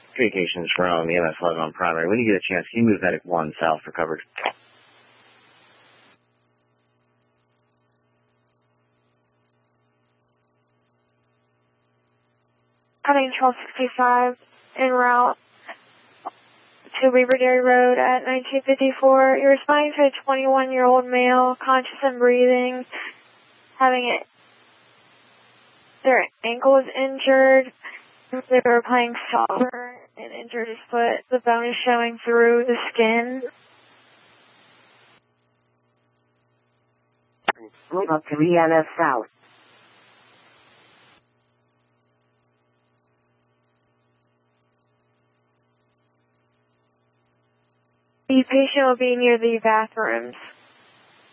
communications from EMS 11 on primary. When you get a chance, can you move medic 1 south for coverage? Having 1265 en route to Beaverdairy Road at 1954. You're responding to a 21-year-old male, conscious and breathing, their ankle is injured. They were playing soccer and injured his foot. The bone is showing through the skin. Move up to EMS South. The patient will be near the bathrooms.